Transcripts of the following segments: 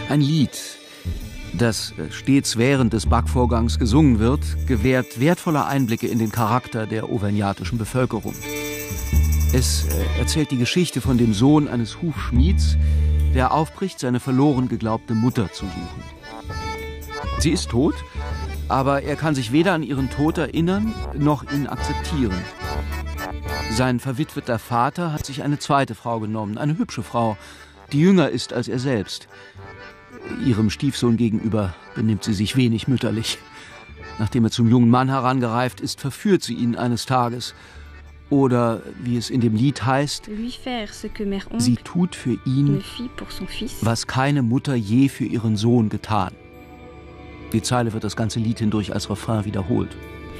Ein Lied, das stets während des Backvorgangs gesungen wird, gewährt wertvolle Einblicke in den Charakter der auvergnatischen Bevölkerung. Es erzählt die Geschichte von dem Sohn eines Hufschmieds, der aufbricht, seine verloren geglaubte Mutter zu suchen. Sie ist tot, aber er kann sich weder an ihren Tod erinnern, noch ihn akzeptieren. Sein verwitweter Vater hat sich eine zweite Frau genommen, eine hübsche Frau, die jünger ist als er selbst. Ihrem Stiefsohn gegenüber benimmt sie sich wenig mütterlich. Nachdem er zum jungen Mann herangereift ist, verführt sie ihn eines Tages. Oder, wie es in dem Lied heißt, sie tut für ihn, was keine Mutter je für ihren Sohn getan. Die Zeile wird das ganze Lied hindurch als Refrain wiederholt.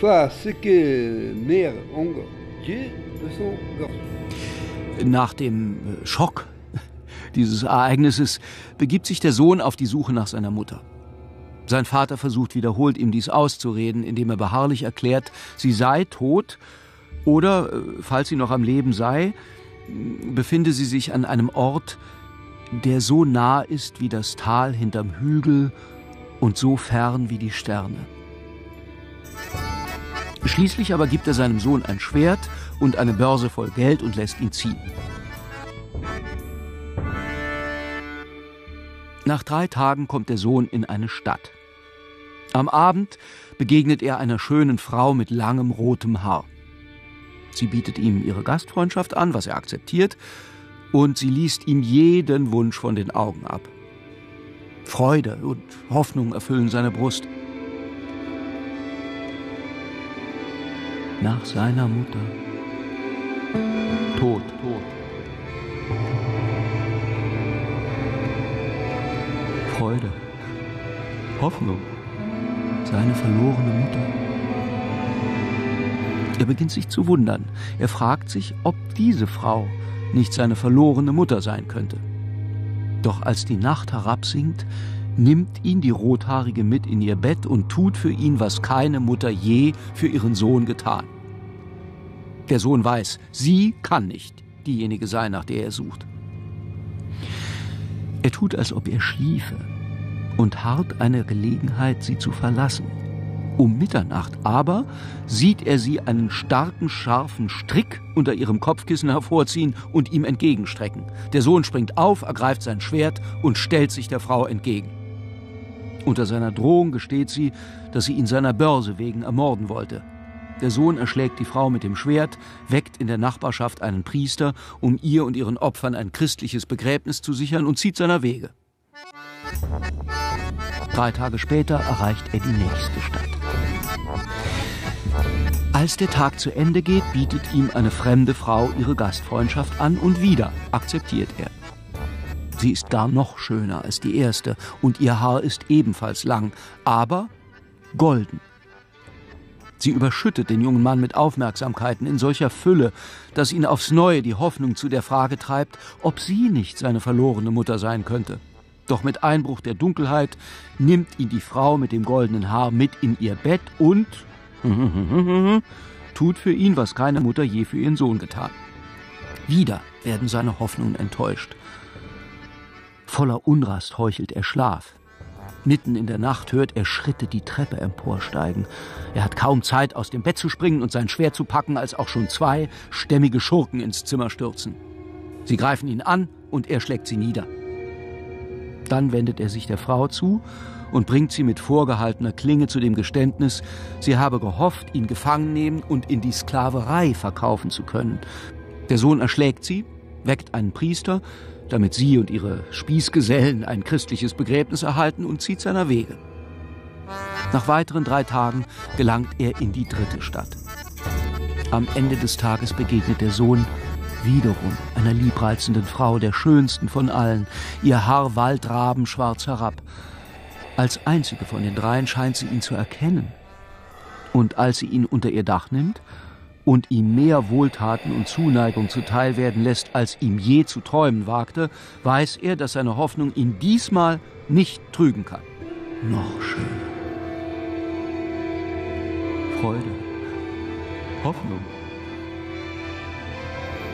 Nach dem Schock dieses Ereignisses begibt sich der Sohn auf die Suche nach seiner Mutter. Sein Vater versucht wiederholt, ihm dies auszureden, indem er beharrlich erklärt, sie sei tot oder, falls sie noch am Leben sei, befinde sie sich an einem Ort, der so nah ist wie das Tal hinterm Hügel und so fern wie die Sterne. Schließlich aber gibt er seinem Sohn ein Schwert und eine Börse voll Geld und lässt ihn ziehen. Nach 3 Tagen kommt der Sohn in eine Stadt. Am Abend begegnet er einer schönen Frau mit langem rotem Haar. Sie bietet ihm ihre Gastfreundschaft an, was er akzeptiert, und sie liest ihm jeden Wunsch von den Augen ab. Freude und Hoffnung erfüllen seine Brust. Nach seiner Mutter. Tot. Freude, Hoffnung, seine verlorene Mutter. Er beginnt sich zu wundern. Er fragt sich, ob diese Frau nicht seine verlorene Mutter sein könnte. Doch als die Nacht herabsinkt, nimmt ihn die Rothaarige mit in ihr Bett und tut für ihn, was keine Mutter je für ihren Sohn getan. Der Sohn weiß, sie kann nicht diejenige sein, nach der er sucht. Er tut, als ob er schliefe und harrt eine Gelegenheit, sie zu verlassen. Um Mitternacht aber sieht er sie einen starken, scharfen Strick unter ihrem Kopfkissen hervorziehen und ihm entgegenstrecken. Der Sohn springt auf, ergreift sein Schwert und stellt sich der Frau entgegen. Unter seiner Drohung gesteht sie, dass sie ihn seiner Börse wegen ermorden wollte. Der Sohn erschlägt die Frau mit dem Schwert, weckt in der Nachbarschaft einen Priester, um ihr und ihren Opfern ein christliches Begräbnis zu sichern, und zieht seiner Wege. 3 Tage später erreicht er die nächste Stadt. Als der Tag zu Ende geht, bietet ihm eine fremde Frau ihre Gastfreundschaft an und wieder akzeptiert er. Sie ist gar noch schöner als die erste und ihr Haar ist ebenfalls lang, aber golden. Sie überschüttet den jungen Mann mit Aufmerksamkeiten in solcher Fülle, dass ihn aufs Neue die Hoffnung zu der Frage treibt, ob sie nicht seine verlorene Mutter sein könnte. Doch mit Einbruch der Dunkelheit nimmt ihn die Frau mit dem goldenen Haar mit in ihr Bett und tut für ihn, was keine Mutter je für ihren Sohn getan. Wieder werden seine Hoffnungen enttäuscht. Voller Unrast heuchelt er Schlaf. Mitten in der Nacht hört er Schritte die Treppe emporsteigen. Er hat kaum Zeit, aus dem Bett zu springen und sein Schwert zu packen, als auch schon 2 stämmige Schurken ins Zimmer stürzen. Sie greifen ihn an und er schlägt sie nieder. Dann wendet er sich der Frau zu und bringt sie mit vorgehaltener Klinge zu dem Geständnis, sie habe gehofft, ihn gefangen nehmen und in die Sklaverei verkaufen zu können. Der Sohn erschlägt sie, weckt einen Priester, damit sie und ihre Spießgesellen ein christliches Begräbnis erhalten, und zieht seiner Wege. Nach weiteren 3 Tagen gelangt er in die 3. Stadt. Am Ende des Tages begegnet der Sohn wiederum einer liebreizenden Frau, der schönsten von allen. Ihr Haar wallt rabenschwarz herab. Als einzige von den 3 scheint sie ihn zu erkennen. Und als sie ihn unter ihr Dach nimmt und ihm mehr Wohltaten und Zuneigung zuteil werden lässt, als ihm je zu träumen wagte, weiß er, dass seine Hoffnung ihn diesmal nicht trügen kann. Noch schöner. Freude. Hoffnung.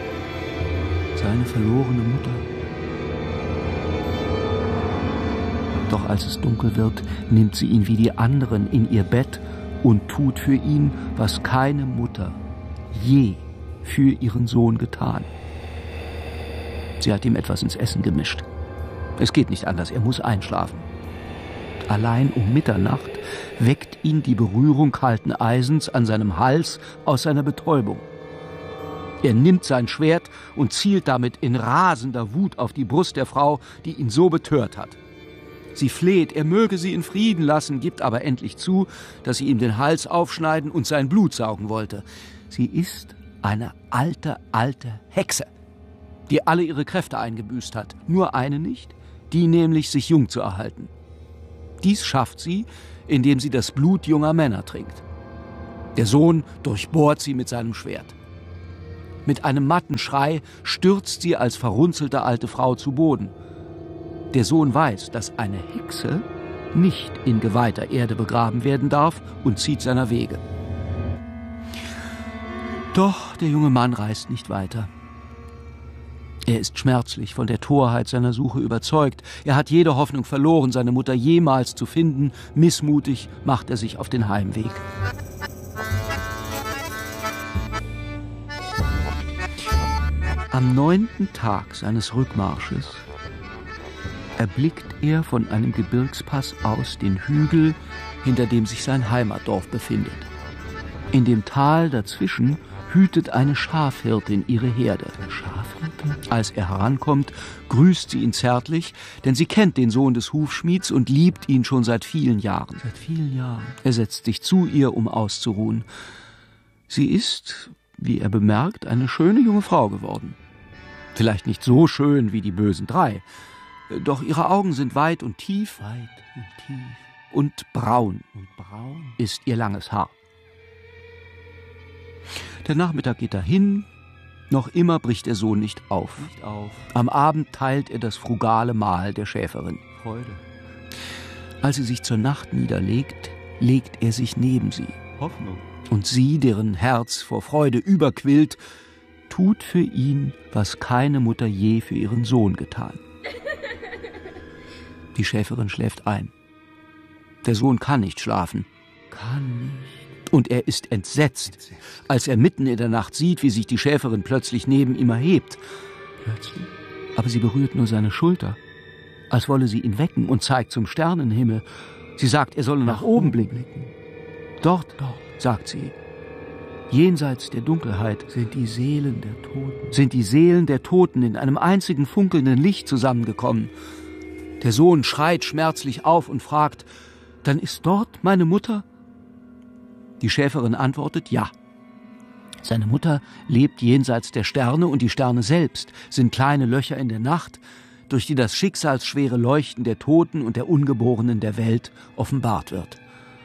Seine verlorene Mutter. Doch als es dunkel wird, nimmt sie ihn wie die anderen in ihr Bett und tut für ihn, was keine Mutter je für ihren Sohn getan. Sie hat ihm etwas ins Essen gemischt. Es geht nicht anders, er muss einschlafen. Allein um Mitternacht weckt ihn die Berührung kalten Eisens an seinem Hals aus seiner Betäubung. Er nimmt sein Schwert und zielt damit in rasender Wut auf die Brust der Frau, die ihn so betört hat. Sie fleht, er möge sie in Frieden lassen, gibt aber endlich zu, dass sie ihm den Hals aufschneiden und sein Blut saugen wollte. Sie ist eine alte Hexe, die alle ihre Kräfte eingebüßt hat. Nur eine nicht, die nämlich, sich jung zu erhalten. Dies schafft sie, indem sie das Blut junger Männer trinkt. Der Sohn durchbohrt sie mit seinem Schwert. Mit einem matten Schrei stürzt sie als verrunzelte alte Frau zu Boden. Der Sohn weiß, dass eine Hexe nicht in geweihter Erde begraben werden darf und zieht seiner Wege. Doch der junge Mann reist nicht weiter. Er ist schmerzlich von der Torheit seiner Suche überzeugt. Er hat jede Hoffnung verloren, seine Mutter jemals zu finden. Missmutig macht er sich auf den Heimweg. Am 9. Tag seines Rückmarsches erblickt er von einem Gebirgspass aus den Hügel, hinter dem sich sein Heimatdorf befindet. In dem Tal dazwischen hütet eine Schafhirtin ihre Herde. Schafhirtin? Als er herankommt, grüßt sie ihn zärtlich, denn sie kennt den Sohn des Hufschmieds und liebt ihn schon seit vielen Jahren. Seit vielen Jahren. Er setzt sich zu ihr, um auszuruhen. Sie ist, wie er bemerkt, eine schöne junge Frau geworden. Vielleicht nicht so schön wie die bösen 3, doch ihre Augen sind weit und tief und braun ist ihr langes Haar. Der Nachmittag geht dahin, noch immer bricht der Sohn nicht auf. Am Abend teilt er das frugale Mahl der Schäferin. Freude. Als sie sich zur Nacht niederlegt, legt er sich neben sie. Hoffnung. Und sie, deren Herz vor Freude überquillt, tut für ihn, was keine Mutter je für ihren Sohn getan. Die Schäferin schläft ein. Der Sohn kann nicht schlafen. Und er ist entsetzt, als er mitten in der Nacht sieht, wie sich die Schäferin plötzlich neben ihm erhebt. Aber sie berührt nur seine Schulter, als wolle sie ihn wecken, und zeigt zum Sternenhimmel. Sie sagt, er solle nach oben blicken. Dort, sagt sie, jenseits der Dunkelheit sind die Seelen der Toten in einem einzigen funkelnden Licht zusammengekommen. Der Sohn schreit schmerzlich auf und fragt, dann ist dort meine Mutter? Die Schäferin antwortet, ja. Seine Mutter lebt jenseits der Sterne, und die Sterne selbst sind kleine Löcher in der Nacht, durch die das schicksalsschwere Leuchten der Toten und der Ungeborenen der Welt offenbart wird.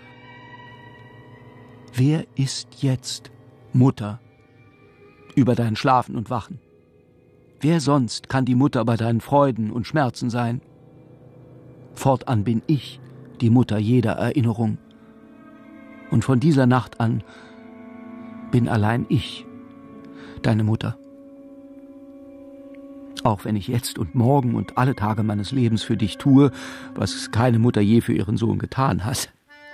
Wer ist jetzt Mutter über dein Schlafen und Wachen? Wer sonst kann die Mutter bei deinen Freuden und Schmerzen sein? Fortan bin ich die Mutter jeder Erinnerung. Und von dieser Nacht an bin allein ich deine Mutter. Auch wenn ich jetzt und morgen und alle Tage meines Lebens für dich tue, was keine Mutter je für ihren Sohn getan hat.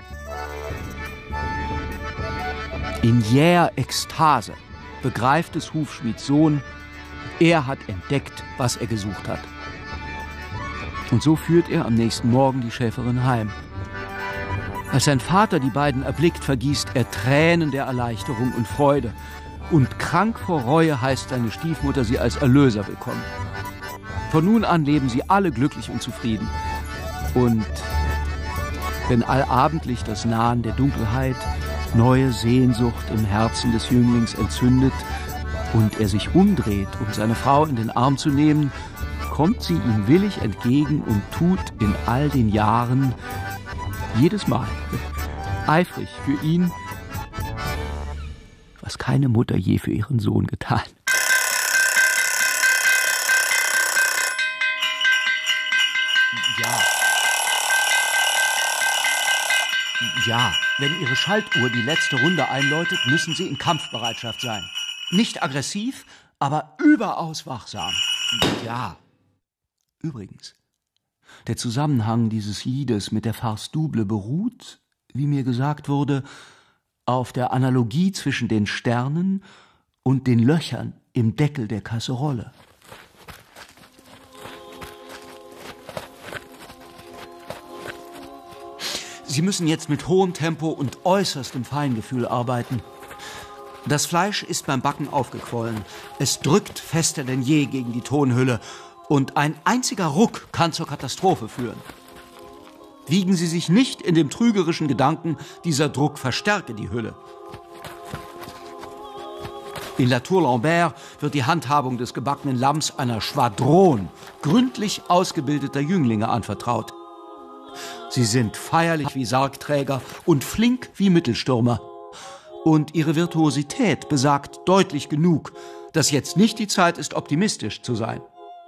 In jäher Ekstase begreift des Hufschmieds Sohn, er hat entdeckt, was er gesucht hat. Und so führt er am nächsten Morgen die Schäferin heim. Als sein Vater die beiden erblickt, vergießt er Tränen der Erleichterung und Freude. Und krank vor Reue heißt seine Stiefmutter sie als Erlöser willkommen. Von nun an leben sie alle glücklich und zufrieden. Und wenn allabendlich das Nahen der Dunkelheit neue Sehnsucht im Herzen des Jünglings entzündet und er sich umdreht, um seine Frau in den Arm zu nehmen, kommt sie ihm willig entgegen und tut in all den Jahren jedes Mal eifrig für ihn, was keine Mutter je für ihren Sohn getan. Ja, wenn Ihre Schaltuhr die letzte Runde einläutet, müssen Sie in Kampfbereitschaft sein. Nicht aggressiv, aber überaus wachsam. Ja. Übrigens, Der Zusammenhang dieses Liedes mit der Farce double beruht, wie mir gesagt wurde, auf der Analogie zwischen den Sternen und den Löchern im Deckel der Kasserolle. Sie müssen jetzt mit hohem Tempo und äußerstem Feingefühl arbeiten. Das Fleisch ist beim Backen aufgequollen. Es drückt fester denn je gegen die Tonhülle. Und ein einziger Ruck kann zur Katastrophe führen. Wiegen Sie sich nicht in dem trügerischen Gedanken, dieser Druck verstärke die Hülle. In La Tour Lambert wird die Handhabung des gebackenen Lamms einer Schwadron gründlich ausgebildeter Jünglinge anvertraut. Sie sind feierlich wie Sargträger und flink wie Mittelstürmer. Und ihre Virtuosität besagt deutlich genug, dass jetzt nicht die Zeit ist, optimistisch zu sein.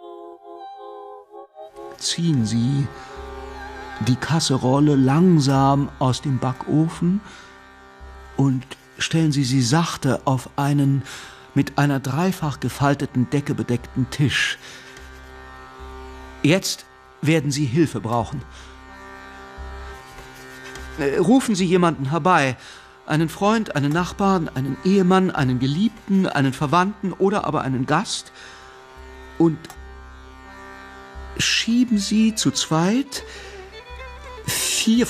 Ziehen Sie die Kasserolle langsam aus dem Backofen und stellen Sie sie sachte auf einen mit einer dreifach gefalteten Decke bedeckten Tisch. Jetzt werden Sie Hilfe brauchen. Rufen Sie jemanden herbei, einen Freund, einen Nachbarn, einen Ehemann, einen Geliebten, einen Verwandten oder aber einen Gast, und schieben Sie zu zweit 4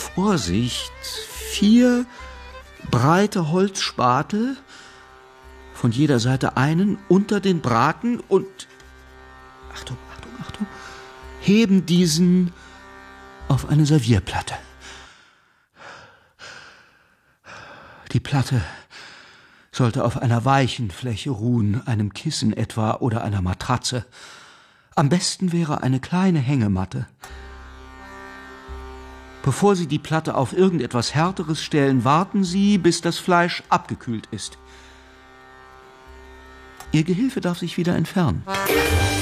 breite Holzspatel, von jeder Seite einen, unter den Braten und, Achtung, heben diesen auf eine Servierplatte. Die Platte sollte auf einer weichen Fläche ruhen, einem Kissen etwa oder einer Matratze. Am besten wäre eine kleine Hängematte. Bevor Sie die Platte auf irgendetwas Härteres stellen, warten Sie, bis das Fleisch abgekühlt ist. Ihr Gehilfe darf sich wieder entfernen.